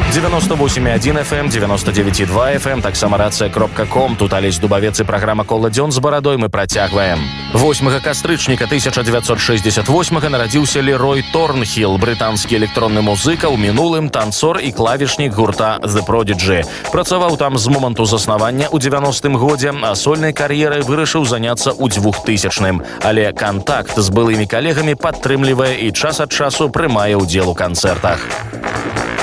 98,1 FM, 99,2 FM, таксама рацыя.ком. Тут Алесь Дубавец і праграма «Кола дзён» з барадой мы працягваем. 8 кастрычніка 1968 нарадзіўся Лерой Торнхилл, брытанскі электронны музыка, у мінулым танцор і клавішнік гурта The Prodigy. Працаваў там з моманту заснавання ў 90-м годзе, а сольнай кар'ерай вырашыў заняцца ў 2000-м. Але кантакт з былымі калегамі падтрымлівае і час ад часу прымае ўдзел у канцэртах.